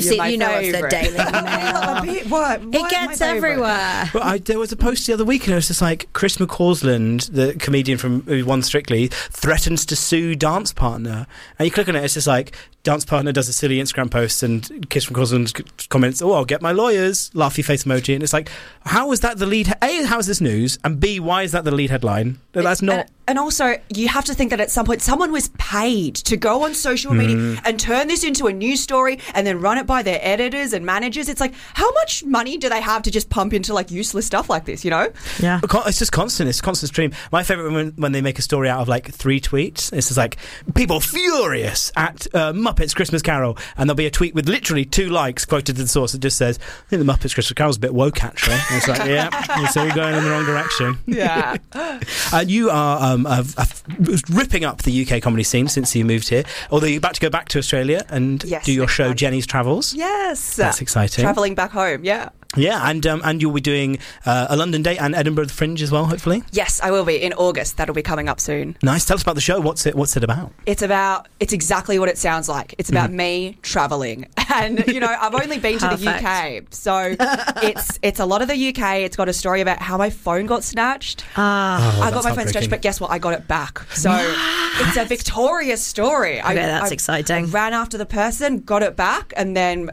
the Daily Mail. What? It gets everywhere. Well, there was a post the other week, and it was just like Chris McCausland, the comedian from who won Strictly, threatens to sue dance partner. And you click on it, it's just like dance partner does a silly Instagram post, and Chris McCausland comments, "Oh, I'll get my lawyers," laughy face emoji, and it's like, how is that the lead? A, how is this news? And B, why is that the lead headline? That's not. And also, you have to think that at some point someone was paid to go on social media and turn this into a news story and then run it by their editors and managers. It's like, how much money do they have to just pump into like useless stuff like this, you know? Yeah. It's just constant. It's a constant stream. My favourite when they make a story out of like 3 tweets. It's just like, people furious at Muppets Christmas Carol. And there'll be a tweet with literally 2 likes quoted to the source that just says, I think the Muppets Christmas Carol's a bit woke, actually. And it's like, yeah, so you're going in the wrong direction. Yeah. You are ripping up the UK comedy scene since you moved here. Although you're about to go back to Australia and do your show Jenny's Travels. Yes. That's exciting. Travelling back home, yeah. Yeah, and you'll be doing a London date and Edinburgh the Fringe as well, hopefully. Yes, I will be in August. That'll be coming up soon. Nice. Tell us about the show. What's it about? It's exactly what it sounds like. It's about me travelling, and you know, I've only been to the UK, so it's a lot of the UK. It's got a story about how my phone got snatched. I got my phone snatched, but guess what? I got it back. So it's a victorious story. Okay, that's exciting. I ran after the person, got it back, and then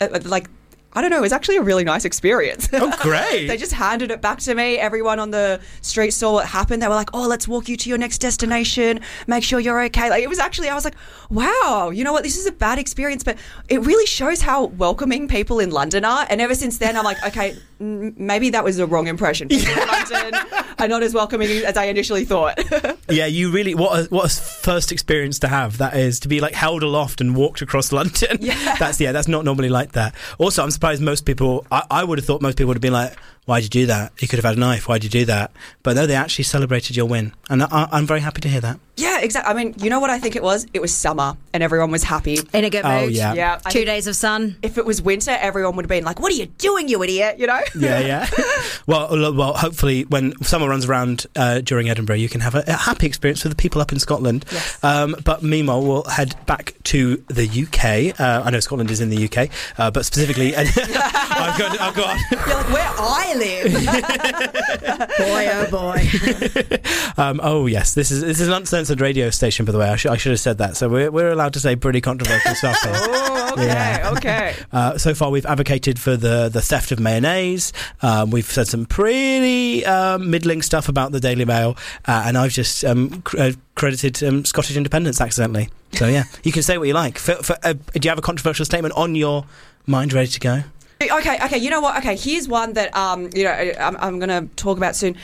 I don't know, it was actually a really nice experience. Oh, great. They just handed it back to me. Everyone on the street saw what happened. They were like, oh, let's walk you to your next destination. Make sure you're okay. Like, it was actually, I was like, wow, you know what? This is a bad experience, but it really shows how welcoming people in London are. And ever since then, I'm like, okay, maybe that was the wrong impression. People in London are not as welcoming as I initially thought. Yeah, you really, what a first experience to have. That is, to be like held aloft and walked across London. Yeah. That's not normally like that. Also, I'm surprised most people, I would have thought most people would have been like, why'd you do that? You could have had a knife. Why'd you do that? But no, they actually celebrated your win. And I'm very happy to hear that. Yeah, exactly. I mean, you know what I think it was? It was summer and everyone was happy. In a good mood. Yeah. 2 days of sun. If it was winter, everyone would have been like, what are you doing, you idiot? You know? Yeah. Well, hopefully when summer runs around during Edinburgh, you can have a happy experience with the people up in Scotland. Yes. But meanwhile, we'll head back to the UK. I know Scotland is in the UK, but specifically... I've got You're like, we're Ireland. live. Boy, oh boy. Oh yes, this is an uncensored radio station, by the way. I should have said that. So we're allowed to say pretty controversial stuff here. Oh, okay. So far, we've advocated for the theft of mayonnaise. We've said some pretty middling stuff about the Daily Mail, and I've just credited Scottish independence accidentally. So yeah, you can say what you like. Do you have a controversial statement on your mind ready to go? Okay, you know what? Okay, here's one that I'm going to talk about soon.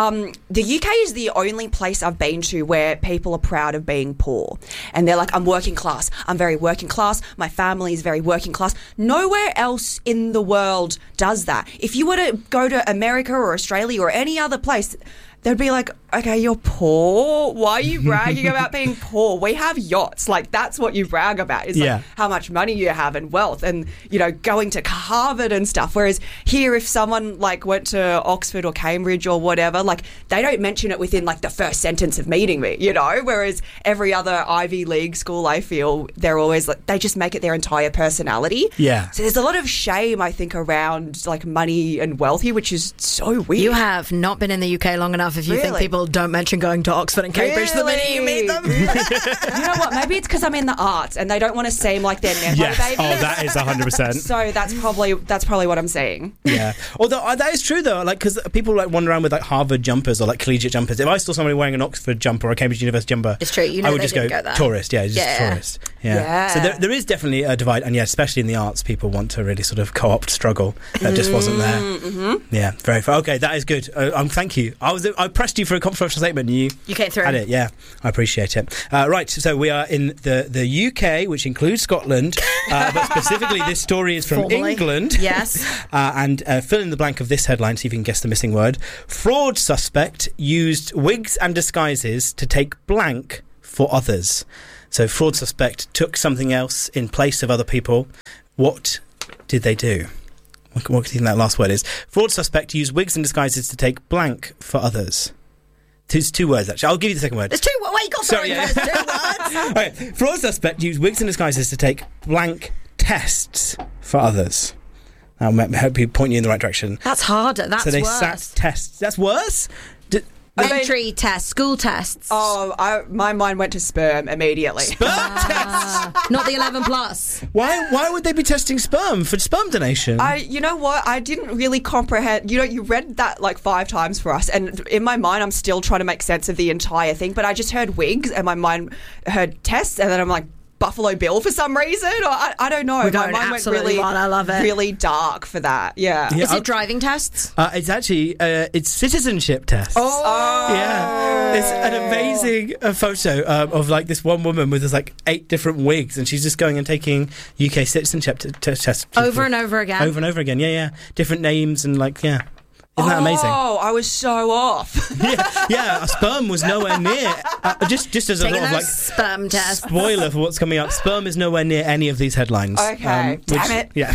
The UK is the only place I've been to where people are proud of being poor. And they're like, I'm working class. I'm very working class. My family is very working class. Nowhere else in the world does that. If you were to go to America or Australia or any other place, they'd be like, okay, you're poor. Why are you bragging about being poor? We have yachts. Like, that's what you brag about, is like how much money you have and wealth and, going to Harvard and stuff. Whereas here, if someone like went to Oxford or Cambridge or whatever, like they don't mention it within like the first sentence of meeting me, whereas every other Ivy League school, I feel they're always like, they just make it their entire personality. Yeah. So there's a lot of shame, I think, around like money and wealth here, which is so weird. You have not been in the UK long enough if you think people don't mention going to Oxford and Cambridge the minute you meet them. You know what? Maybe it's because I'm in the arts and they don't want to seem like they're nepo babies. Oh, that is 100%. So that's probably what I'm saying. Yeah. Although that is true though, like because people like wander around with like Harvard jumpers or like collegiate jumpers. If I saw somebody wearing an Oxford jumper or a Cambridge University jumper, it's true. I would just go there. tourist. Yeah, just tourist. Yeah. So there is definitely a divide, and especially in the arts, people want to really sort of co-opt struggle. That just wasn't there. Mm-hmm. Yeah, very fair. Okay, that is good. Thank you. I pressed you for a controversial statement. You came through. Had it. Yeah, I appreciate it. Right. So we are in the UK, which includes Scotland, but specifically this story is from England. Yes. And fill in the blank of this headline. See if you can guess the missing word. Fraud suspect used wigs and disguises to take blank for others. So fraud suspect took something else in place of other people. What did they do? What do you think that last word is? Fraud suspect used wigs and disguises to take blank for others. There's two words, actually. I'll give you the second word. There's two words. Wait, got Sorry, there's 2 words. Okay. Fraud suspect used wigs and disguises to take blank tests for others. I hope you point you in the right direction. That's harder. That's worse. So they sat tests. That's worse? Entry tests, school tests. Oh, my mind went to sperm immediately. Sperm tests? Not the 11 plus. Why would they be testing sperm for sperm donation? You know what? I didn't really comprehend. You read that like 5 times for us, and in my mind, I'm still trying to make sense of the entire thing. But I just heard wigs, and my mind heard tests, and then I'm like, Buffalo Bill for some reason, or I don't know. We're going absolutely wild. I love it. Really dark for that. Yeah. Is it driving tests? It's actually it's citizenship tests. Oh. Yeah. It's an amazing photo of like this one woman with this like 8 different wigs, and she's just going and taking UK citizenship tests over and over again. Over and over again. Yeah. Different names and like Isn't that amazing? Oh, I was so off. yeah, sperm was nowhere near. Just as a sort of like sperm test spoiler for what's coming up, sperm is nowhere near any of these headlines. Okay, damn it. Yeah.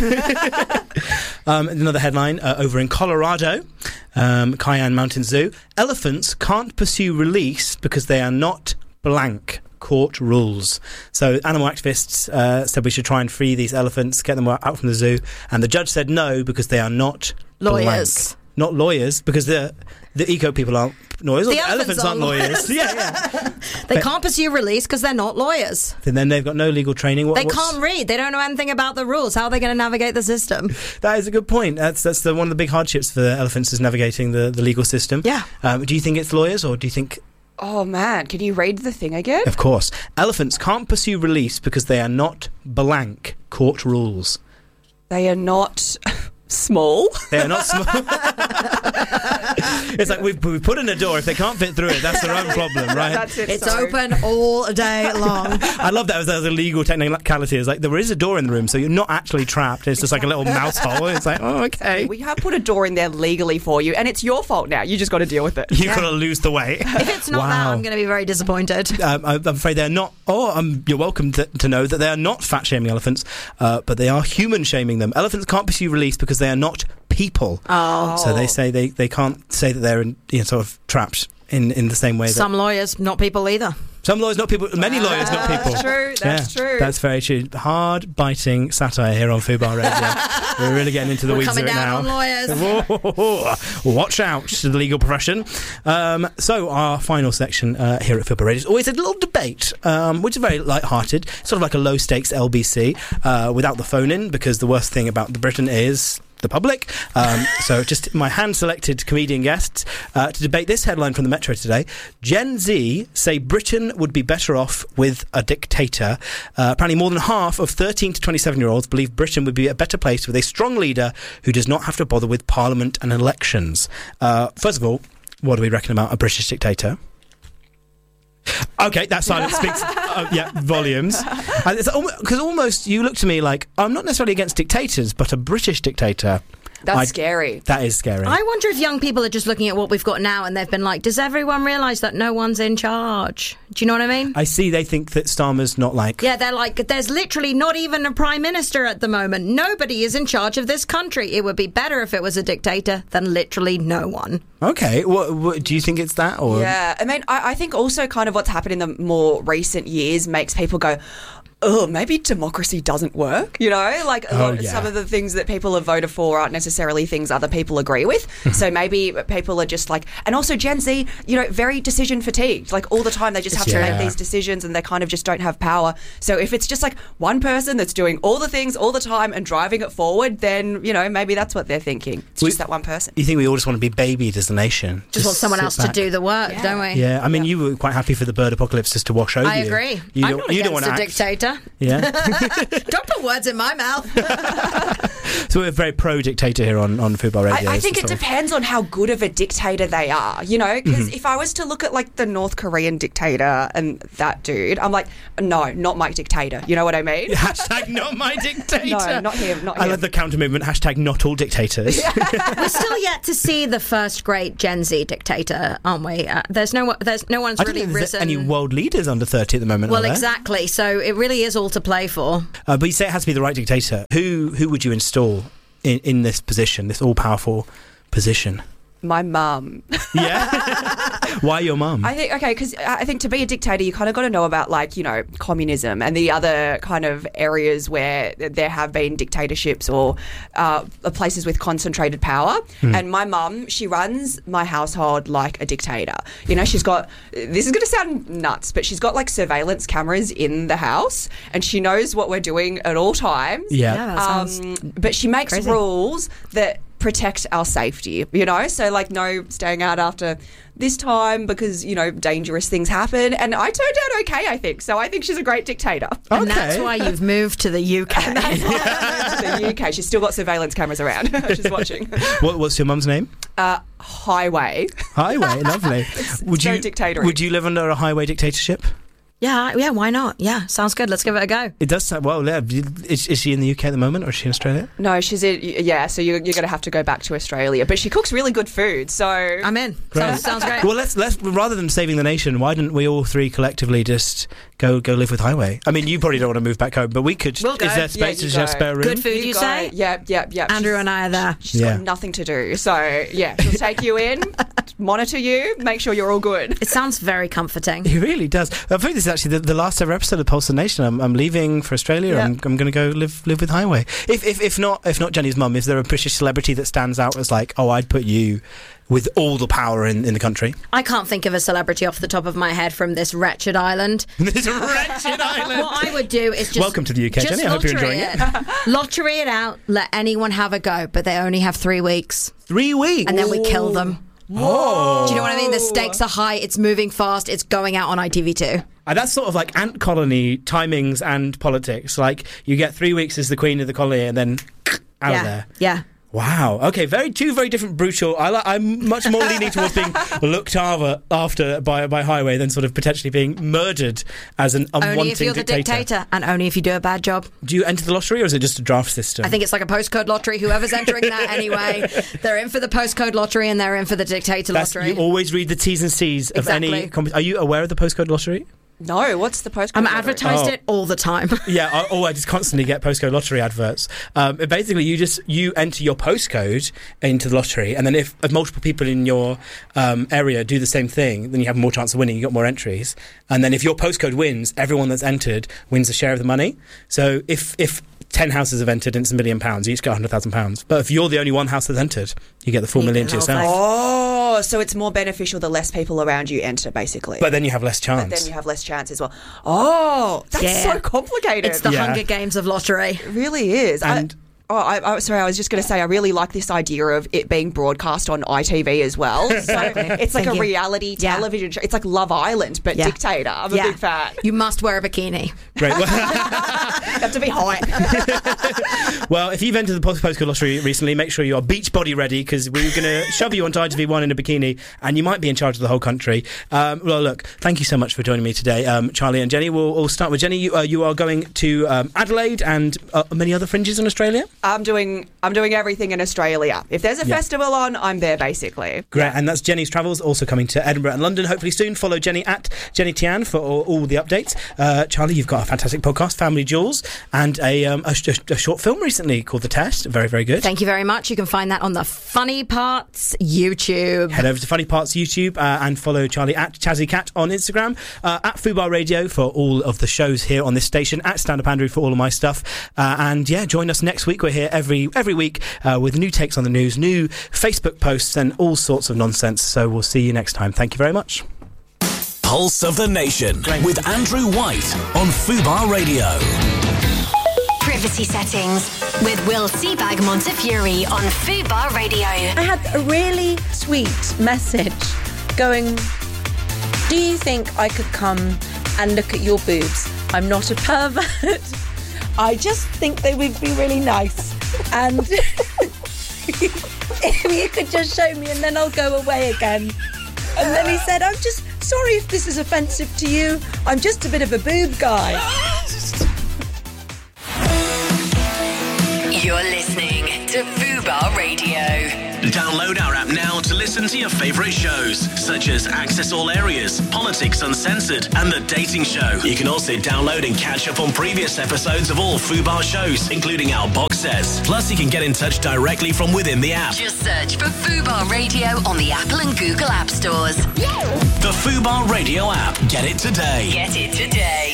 Another headline over in Colorado, Cayenne Mountain Zoo. Elephants can't pursue release because they are not blank. Court rules. So animal activists said we should try and free these elephants, get them out from the zoo, and the judge said no because they are not lawyers. Blank. Not lawyers, because the eco people aren't lawyers. The elephants aren't lawyers. Yeah. They can't pursue release because they're not lawyers. And then they've got no legal training. They can't read. They don't know anything about the rules. How are they going to navigate the system? That is a good point. That's one of the big hardships for the elephants is navigating the legal system. Yeah. Do you think it's lawyers, or do you think... Oh, man. Can you read the thing again? Of course. Elephants can't pursue release because they are not blank court rules. They are not... small. They are not small. It's like we've put in a door. If they can't fit through it, that's their own problem, right? That's it. It's open all day long. I love that as a legal technicality. It's like there is a door in the room, so you're not actually trapped. It's just like a little mouse hole. It's like, oh, okay. We have put a door in there legally for you, and it's your fault now. You just got to deal with it. You've got to lose the weight. If it's not that, I'm going to be very disappointed. I'm afraid they're not. You're welcome to know that they are not fat-shaming elephants, but they are human-shaming them. Elephants can't pursue release because they are not people. Oh. So they say they can't say that they're sort of trapped in the same way. Some lawyers, not people either. Some lawyers, not people. Many lawyers, not people. That's true. That's true. That's very true. Hard biting satire here on Fubar Radio. We're really getting into the weeds of it now. Watch out to the legal profession. So our final section here at Fubar Radio is always a little debate, which is very light-hearted, sort of like a low-stakes LBC, without the phone in, because the worst thing about Britain is the public. So just my hand-selected comedian guests to debate this headline from the Metro today. Gen Z say Britain would be better off with a dictator. Apparently more than half of 13 to 27-year-olds believe Britain would be a better place with a strong leader who does not have to bother with parliament and elections. First of all, what do we reckon about a British dictator? Okay, that silence speaks volumes. Because almost you look to me like, I'm not necessarily against dictators, but a British dictator. That's scary. That is scary. I wonder if young people are just looking at what we've got now and they've been like, does everyone realise that no one's in charge? Do you know what I mean? I see they think that Starmer's not like... Yeah, they're like, there's literally not even a prime minister at the moment. Nobody is in charge of this country. It would be better if it was a dictator than literally no one. Okay, what do you think it's that? Or? Yeah, I mean, I think also kind of what's happened in the more recent years makes people go, oh, maybe democracy doesn't work, you know? Like, some of the things that people have voted for aren't necessarily things other people agree with. So maybe people are just like... And also Gen Z, you know, very decision fatigued. Like, all the time they just have to make these decisions and they kind of just don't have power. So if it's just like one person that's doing all the things all the time and driving it forward, then, you know, maybe that's what they're thinking. It's just that one person. You think we all just want to be babied as a nation? Just want someone else to do the work, don't we? Yeah, I mean, you were quite happy for the bird apocalypse just to wash over you. I agree. You I'm don't, not you don't against want a dictator. Yeah. Don't put words in my mouth. So we're very pro-dictator here on Fubar Radio. I think it depends on how good of a dictator they are, you know? Because if I was to look at, like, the North Korean dictator and that dude, I'm like, no, not my dictator. You know what I mean? Hashtag not my dictator. No, not him, not him. I love the counter-movement, hashtag not all dictators. We're still yet to see the first great Gen Z dictator, aren't we? There's no one's really risen. Any world leaders under 30 at the moment, Well, are there? exactly. So it really is all to play for. But you say it has to be the right dictator. Who would you install in this position, this all-powerful position? My mum. Yeah? Why your mum? I think, because I think to be a dictator, you kind of got to know about, like, you know, communism and the other kind of areas where there have been dictatorships or places with concentrated power. And my mum, she runs my household like a dictator. You know, she's got, this is going to sound nuts, but she's got, like, surveillance cameras in the house and she knows what we're doing at all times. Yeah. that sounds but she makes crazy. rules that protect our safety, you know? So, like, no staying out after this time because, you know, dangerous things happen. And I turned out okay, I think. So I think she's a great dictator. And that's why you've moved to the UK. And that's why I moved to the UK. She's still got surveillance cameras around. She's watching. What's your mum's name? Highway. Highway, lovely. Would so dictatorial. Would you live under a highway dictatorship? Yeah, why not? Yeah, sounds good. Let's give it a go. It does sound, well, yeah. Is she in the UK at the moment or is she in Australia? No, she's in, so you're going to have to go back to Australia. But she cooks really good food, so... I'm in. Sounds great. Well, let's rather than saving the nation, why didn't we all three collectively just go live with Highway? I mean, you probably don't want to move back home, but we could. We'll go. Is there space? Yeah, Is there spare room? Good food, you say? Yeah. Andrew and I are there. She's got nothing to do. So, yeah, she'll take you in, monitor you, make sure you're all good. It sounds very comforting. It really does. I think this is actually the last ever episode of Pulse of the Nation. I'm leaving for Australia. Yeah. I'm going to go live with Highway. If not Jenny's mum, is there a British celebrity that stands out as like, oh, I'd put you with all the power in the country? I can't think of a celebrity off the top of my head from this wretched island. This wretched island. What I would do is just... Welcome to the UK, Jenny. I hope you're enjoying it. Lottery it out, let anyone have a go, but they only have 3 weeks. 3 weeks? And then we kill them. Whoa. Do you know what I mean? The stakes are high, it's moving fast, it's going out on ITV2. That's sort of like ant colony timings and politics. Like, you get 3 weeks as the queen of the colony and then out of there. Yeah. Wow. Okay. Two very different brutal. I'm much more leaning towards being looked after by Highway than sort of potentially being murdered as an unwanted Only if you're the dictator and only if you do a bad job. Do you enter the lottery or is it just a draft system? I think it's like a postcode lottery. Whoever's entering that anyway, they're in for the postcode lottery and they're in for the dictator lottery. You always read the T's and C's of Exactly. any. Are you aware of the postcode lottery? No, what's the postcode? I'm lottery? advertised it all the time. Yeah, I just constantly get postcode lottery adverts. Basically, you enter your postcode into the lottery, and then if multiple people in your area do the same thing, then you have more chance of winning. You got more entries, and then if your postcode wins, everyone that's entered wins a share of the money. So if 10 houses have entered and it's £1 million, you each get £100,000. But if you're the only one house that's entered, you get the full million to yourself. Oh, so it's more beneficial the less people around you enter, basically. But then you have less chance. But then you have less chance as well. Oh, that's so complicated. It's the Hunger Games of lottery. It really is. And sorry, I was just going to say, I really like this idea of it being broadcast on ITV as well. So it's like a reality television show. It's like Love Island, but dictator. I'm a big fan. You must wear a bikini. Great. You have to be hot. Well, if you've entered the postcode lottery recently, make sure you are beach body ready, because we're going to shove you onto ITV1 in a bikini, and you might be in charge of the whole country. Well, look, thank you so much for joining me today, Charlie and Jenny. We'll start with Jenny. You are going to Adelaide and many other fringes in Australia? I'm doing everything in Australia. If there's a festival on, I'm there, basically. Great, and that's Jenny's Travels, also coming to Edinburgh and London, hopefully soon. Follow Jenny at Jenny Tian for all the updates. Charlie, you've got a fantastic podcast, Family Jewels, and a short film recently called The Test. Very, very good. Thank you very much. You can find that on the Funny Parts YouTube. Head over to Funny Parts YouTube and follow Charlie at Chazzy Cat on Instagram, at Fubar Radio for all of the shows here on this station, at Stand Up Andrew for all of my stuff. And join us next week. We're here every week with new takes on the news, new Facebook posts, and all sorts of nonsense. So we'll see you next time. Thank you very much. Pulse of the Nation with Andrew White on Fubar Radio. Privacy settings with Will Seabag Montefiore on Fubar Radio. I had a really sweet message going, do you think I could come and look at your boobs? I'm not a pervert. I just think they would be really nice. And if you could just show me and then I'll go away again. And then he said, I'm just sorry if this is offensive to you. I'm just a bit of a boob guy. You're listening to Fubar Radio. Download our app now to listen to your favourite shows, such as Access All Areas, Politics Uncensored, and The Dating Show. You can also download and catch up on previous episodes of all Fubar shows, including our box sets. Plus, you can get in touch directly from within the app. Just search for Fubar Radio on the Apple and Google App Stores. The Fubar Radio app. Get it today. Get it today.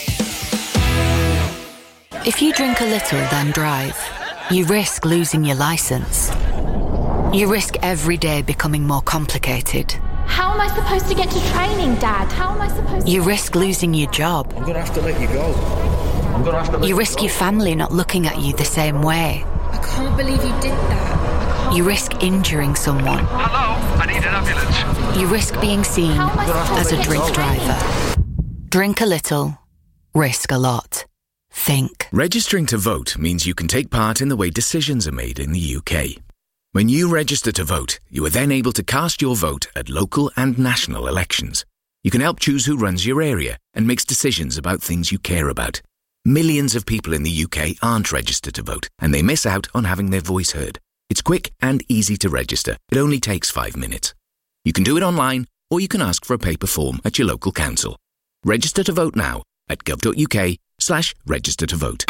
If you drink a little, then drive, you risk losing your licence. You risk every day becoming more complicated. How am I supposed to get to training, Dad? How am I supposed to... You risk losing your job. I'm going to have to let you go. You risk your family not looking at you the same way. I can't believe you did that. You risk injuring someone. Hello, I need an ambulance. You risk being seen as a drink driver. Drink a little, risk a lot. Think. Registering to vote means you can take part in the way decisions are made in the UK. When you register to vote, you are then able to cast your vote at local and national elections. You can help choose who runs your area and makes decisions about things you care about. Millions of people in the UK aren't registered to vote, and they miss out on having their voice heard. It's quick and easy to register. It only takes 5 minutes. You can do it online, or you can ask for a paper form at your local council. Register to vote now at gov.uk/register to vote.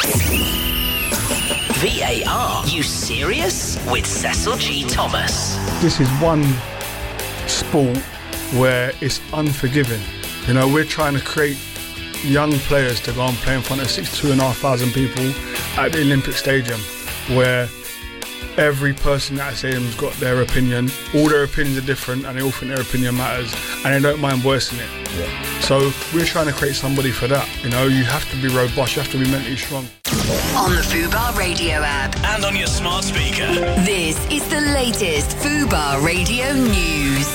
VAR, you serious? With Cecil G. Thomas. This is one sport where it's unforgiving. You know, we're trying to create young players to go and play in front of 62,500 people at the Olympic Stadium, where every person at that stadium's got their opinion. All their opinions are different, and they all think their opinion matters, and they don't mind voicing it. Yeah. So we're trying to create somebody for that. You know, you have to be robust, you have to be mentally strong. On the Fubar Radio app. And on your smart speaker. This is the latest Fubar Radio news.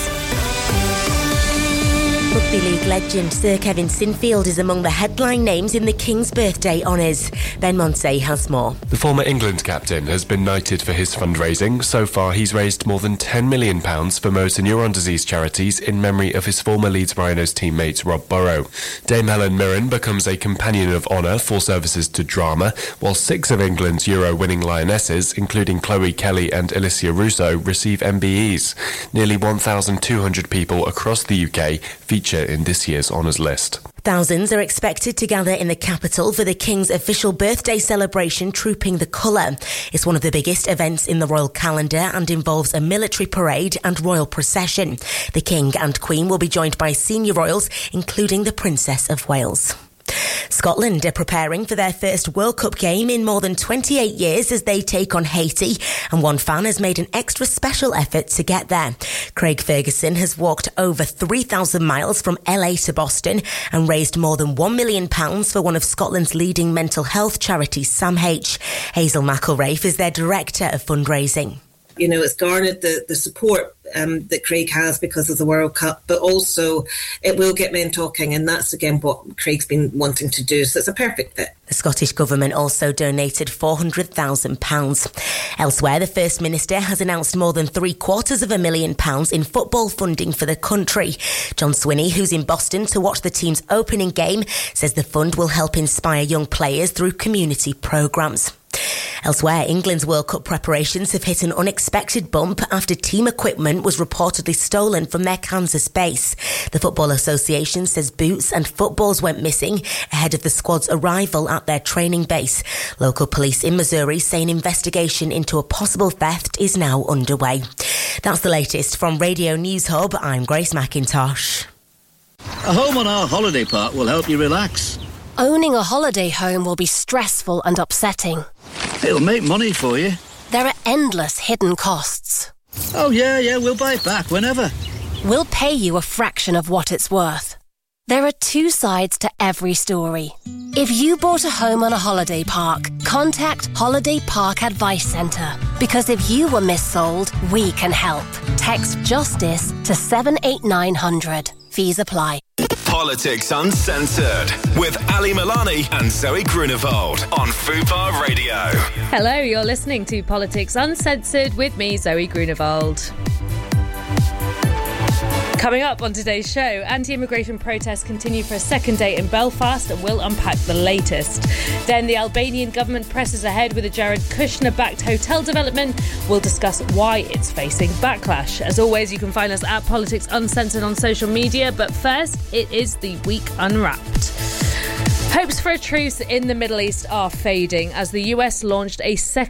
Rugby League legend Sir Kevin Sinfield is among the headline names in the King's Birthday Honours. Ben Monsey has more. The former England captain has been knighted for his fundraising. So far, he's raised more than £10 million for motor neuron disease charities in memory of his former Leeds Rhinos teammate Rob Burrow. Dame Helen Mirren becomes a Companion of Honour for services to drama, while 6 of England's Euro-winning Lionesses, including Chloe Kelly and Alicia Russo, receive MBEs. Nearly 1,200 people across the UK feature in this year's honours list. Thousands are expected to gather in the capital for the King's official birthday celebration, Trooping the Colour. It's one of the biggest events in the royal calendar and involves a military parade and royal procession. The King and Queen will be joined by senior royals, including the Princess of Wales. Scotland are preparing for their first World Cup game in more than 28 years as they take on Haiti, and one fan has made an extra special effort to get there. Craig Ferguson has walked over 3,000 miles from LA to Boston and raised more than £1 million for one of Scotland's leading mental health charities, Sam H. Hazel McElrafe is their director of fundraising. You know, it's garnered the support that Craig has because of the World Cup, but also it will get men talking, and that's again what Craig's been wanting to do, so it's a perfect fit. The Scottish Government also donated £400,000. Elsewhere, the First Minister has announced more than £750,000 in football funding for the country. John Swinney, who's in Boston to watch the team's opening game, says the fund will help inspire young players through community programmes. Elsewhere, England's World Cup preparations have hit an unexpected bump after team equipment was reportedly stolen from their Kansas base. The Football Association says boots and footballs went missing ahead of the squad's arrival at their training base. Local police in Missouri say an investigation into a possible theft is now underway. That's the latest from Radio News Hub. I'm Grace McIntosh. A home on our holiday park will help you relax. Owning a holiday home will be stressful and upsetting. It'll make money for you. There are endless hidden costs. Oh, yeah, we'll buy it back whenever. We'll pay you a fraction of what it's worth. There are two sides to every story. If you bought a home on a holiday park, contact Holiday Park Advice Centre. Because if you were missold, we can help. Text JUSTICE to 78900. Fees apply. Politics Uncensored with Ali Milani and Zoe Grunewald on Fubar Radio. Hello, you're listening to Politics Uncensored with me, Zoe Grunewald. Coming up on today's show, anti-immigration protests continue for a second day in Belfast, and we'll unpack the latest. Then the Albanian government presses ahead with a Jared Kushner-backed hotel development. We'll discuss why it's facing backlash. As always, you can find us at Politics Uncensored on social media, but first, it is the Week Unwrapped. Hopes for a truce in the Middle East are fading as the US launched a second